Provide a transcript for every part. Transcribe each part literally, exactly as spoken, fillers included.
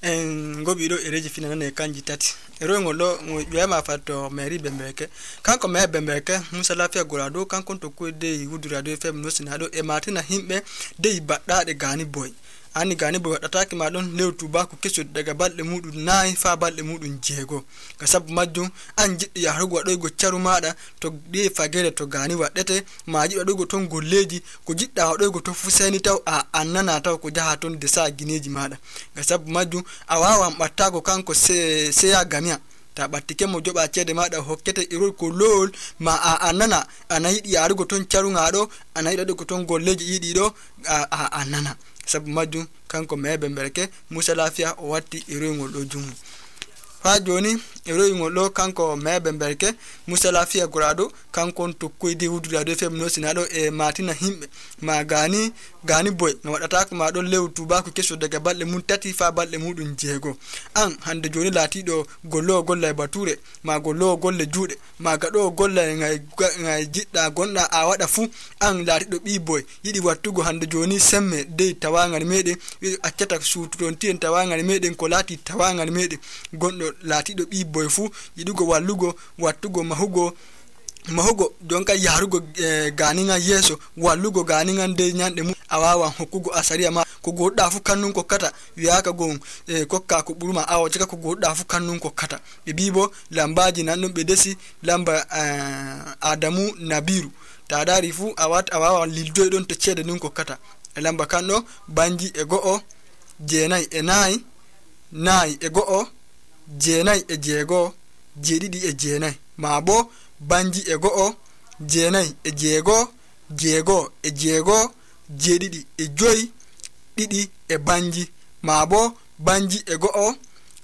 en gobido ereji fina ne kanji tati ero ngolo ngwe ma fato meri bembeke kanko me bembeke musa lafia gorado kanko to ko de wudurado fm no sinado e matina himbe de badda de gani boy ani gani boy ataki madon lewtu ba ko keso daga balde mudun nay fa balde mudun jego ka sab majjum an jiddi ya rugo do go charu mada to de fagere to gani wadete maji do go ton golleji ko jidda do go to fuseni taw a annana taw ko jaha ton de sa gineji mada ka sab majjum awawan battago kanko se se ya gamia ta battike mo joba cede mada hokkete irol ko lol ma a annana anayidi ya rugo ton charu ngado anayidi do go ton golleji yidi do a annana sabu majum kanko mebe mbereke musa lafia o watti iroyngol do jumu fa joni iroyngol do kanko mebe mbereke musa lafia gorado kanko to koyde wudurado fem no sinado e matina himbe ma gani gani boy no wadata ko ma do lewtu ba ko keso daga balde mun tati fa balde mudun jego an hande joni lati do gollo golle bature ma gollo golle juude ma gado golle ngai ngai jidda gonda a wada fu an lati do bi boy yidi wattugo hande joni semme de tawangal mede accata suutu don tien tawangal meden ko lati tawangal mede gondo lati do bi boy fu yidugo wallugo wattugo mahugo mahugo donka yarugo eh, ganinga yeso wallugo ganinga de nyande mu awawa hokkugo asariya ma ko godda fu kannun ko kata wiaka gon eh, kokka ko buruma awo tika ko godda fu kannun ko kata be bibo lambaji nan be desi lamba eh, Adamu Nabiru ta dari fu awat awawa lildo don to cede nun ko kata e lamba kanno banji e go'o jenai e nai nai e go'o jenai e jego jedidi e jenai mabo banji e go'o jenai e jego jego e jego jedidi e joy didi e banji mabo banji e go'o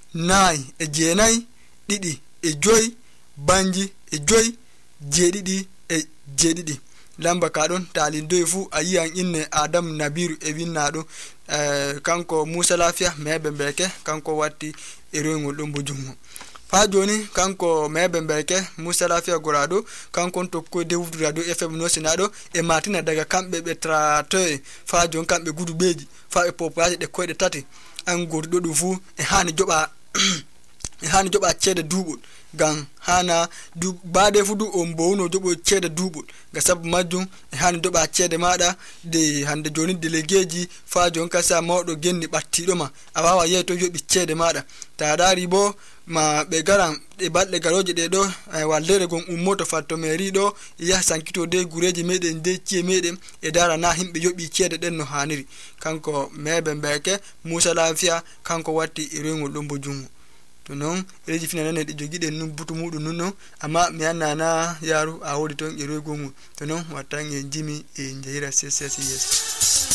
nai e jenai didi e joy banji e joy jedidi e jedidi lamba kadon talindo fu ayian inne Adam Nabiru e winnado eh, kanko Musa Lafia mebe mbeke kanko watti eroyngol do bojumo fa joni kanko mebe mbeke Musa Lafia gorado kanko to ko de wudurado fm no sinado e matina daga kambe be trato fa jon kambe gudu beji fa e population de koyde tati an gordo do fu e hani joba e hani joba cede dubul gan hana du bade fudu on bowno jobo cede dubul ga sab majjum e hani doba cede mada de hande joni delegeji fa jon kasa mawdo genni battido ma awawa yeto jobi cede mada ta dari bo ma be garan e balde garoje de do e wallere gon ummoto fatto meri do ya sankito de gureji meden de cie meden e dara na himbe yobi cede den no haniri kanko mebe mbeke Musa Lafia kanko watti irengol do bojumo to non reji fina nane de jogide num butu mudu nunno amma mi annana yaru a wodi ton e rego mu to non watan e jimi e njehira cccs yes